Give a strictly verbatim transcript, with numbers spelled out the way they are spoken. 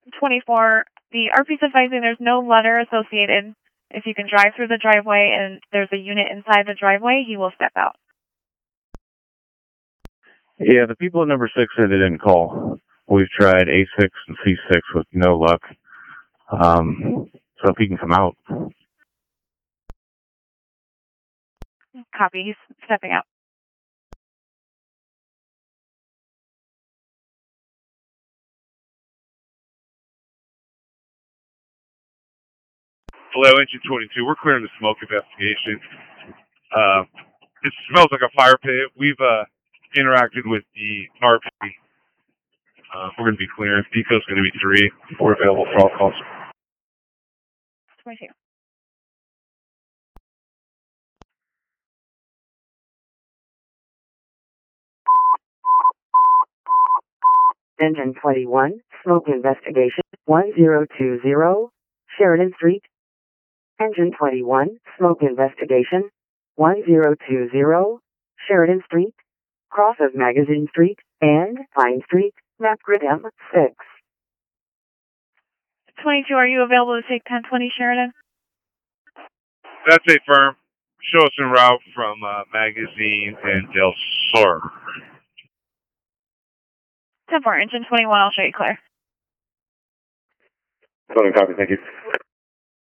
twenty-four, the R P's advising there's no letter associated. If you can drive through the driveway and there's a unit inside the driveway, he will step out. Yeah, the people at number six said they didn't call. We've tried A six and C six with no luck. Um, so if he can come out. Copy, he's stepping out. Hello, Engine twenty-two. We're clearing the smoke investigation. Uh, it smells like a fire pit. We've uh, interacted with the R P. Uh, we're going to be clearing. Deco's going to be three. We're available for all calls. twenty-two. Engine twenty-one, smoke investigation, one zero two zero, Sheridan Street. Engine twenty-one, smoke investigation, one zero two zero, Sheridan Street, cross of Magazine Street and Pine Street, map grid M six. twenty-two, are you available to take ten twenty Sheridan? That's a firm. Show us en route from uh, Magazine and Del Sur. ten four, engine twenty-one, I'll show you clear. Southern copy, thank you.